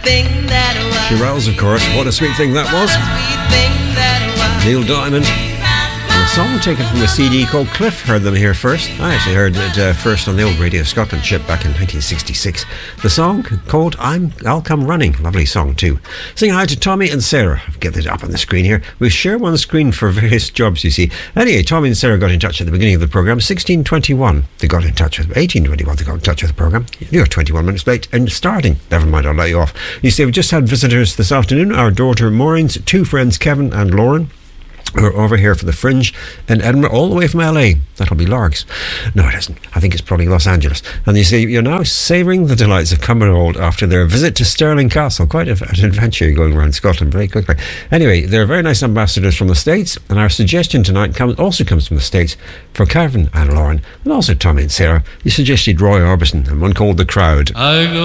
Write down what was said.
Shirelles, of course. What a sweet thing that was. Neil Diamond. And a song taken from a CD called Cliff. Heard them here first. I actually heard it first on the old Radio Scotland chip back in 1966. The song called I'll Come Running. Lovely song too. Saying hi to Tommy and Sarah. I've got it up on the screen here. We share one screen for various jobs, you see. Anyway, Tommy and Sarah got in touch at the beginning of the programme. 16:21 they got in touch with. 18:21 they got in touch with the programme. You're 21 minutes late and starting. Never mind, I'll let you off. You see, we've just had visitors this afternoon. Our daughter Maureen's two friends, Kevin and Lauren. We're over here for the Fringe in Edinburgh, all the way from LA. That'll be Largs. No, it isn't. I think it's probably Los Angeles. And you see, you're now savouring the delights of Cumbernauld after their visit to Stirling Castle. Quite an adventure going around Scotland very quickly. Anyway, they're very nice ambassadors from the States, and our suggestion tonight also comes from the States for Kevin and Lauren, and also Tommy and Sarah. You suggested Roy Orbison and one called The Crowd.